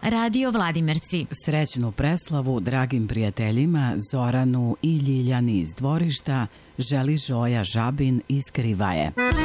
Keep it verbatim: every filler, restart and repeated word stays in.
Radio Vladimirci. Srećnu preslavu dragim prijateljima Zoranu i Ljiljani iz dvorišta želi Žoja Žabin iz Krivaje.